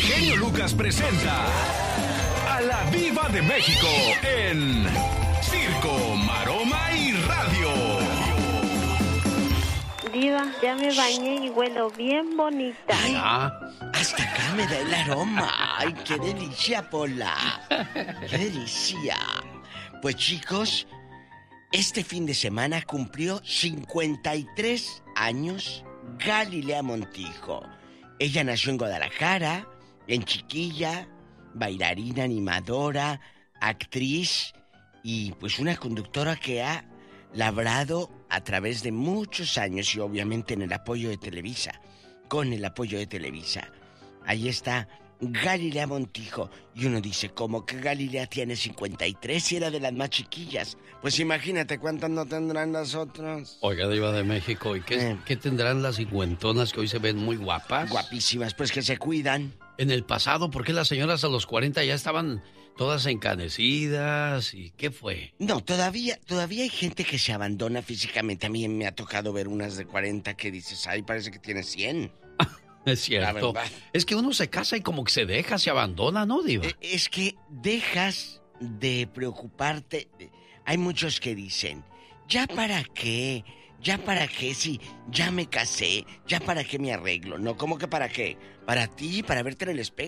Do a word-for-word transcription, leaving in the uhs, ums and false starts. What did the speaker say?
genio Lucas presenta a la Diva de México en Circo, Maroma y Radio. Diva, ya me bañé y huelo bien bonita. Ay, hasta acá me da el aroma. Ay, qué delicia, Pola. Qué delicia. Pues chicos, este fin de semana cumplió cincuenta y tres años Galilea Montijo. Ella nació en Guadalajara, en chiquilla, bailarina, animadora, actriz y pues una conductora que ha labrado a través de muchos años y obviamente en el apoyo de Televisa, con el apoyo de Televisa. Ahí está Galilea Montijo. Y uno dice, ¿cómo que Galilea tiene cincuenta y tres y era de las más chiquillas? Pues imagínate cuántas no tendrán las otras. Oiga, Diva de México, ¿y qué, eh. qué tendrán las cincuentonas que hoy se ven muy guapas? Guapísimas, pues que se cuidan. En el pasado, ¿por qué las señoras a los cuarenta ya estaban todas encanecidas? ¿Y qué fue? No, todavía, todavía hay gente que se abandona físicamente. A mí me ha tocado ver unas de cuarenta que dices, ay, parece que tiene cien. Es cierto. Es que uno se casa y como que se deja, se abandona, ¿no, Diva? Es que dejas de preocuparte. Hay muchos que dicen, ¿ya para qué? ¿Ya para qué? Si ya me casé, ¿ya para qué me arreglo? No, ¿cómo que para qué? Para ti, para verte en el espejo.